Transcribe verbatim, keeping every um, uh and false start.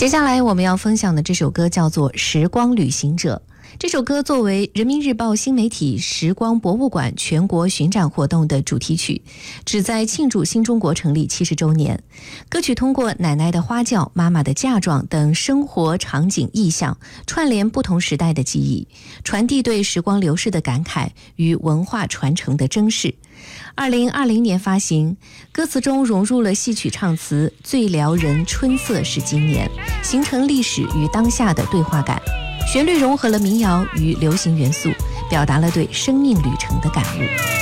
接下来我们要分享的这首歌叫做《时光旅行者》。这首歌作为人民日报新媒体时光博物馆全国巡展活动的主题曲，旨在庆祝新中国成立七十周年。歌曲通过奶奶的花轿、妈妈的嫁妆等生活场景意象，串联不同时代的记忆，传递对时光流逝的感慨与文化传承的珍视。二零二零年发行，歌词中融入了戏曲唱词“最撩人春色是今年”，形成历史与当下的对话感。旋律融合了民谣与流行元素，表达了对生命旅程的感悟。